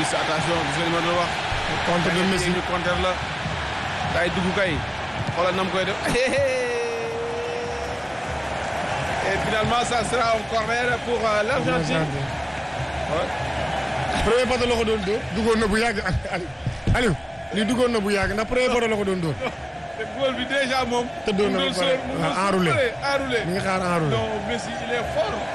Messi attention gis nga li ma doon wax. contre de Messi ñu contre la. kay dugg kay. xoolal nam koy def. Et finalement ça sera un corner pour l'Argentine. premier poto la ko doon dóor duggoon na bu yàgg Aliou lii duggoon na bu yàgg ndax premier poto la ko doon dóor. te góol bi déjà moom. te doon na ba pare enroulé enroulé. mi ngi xaar enroulé. non Messi il est fort.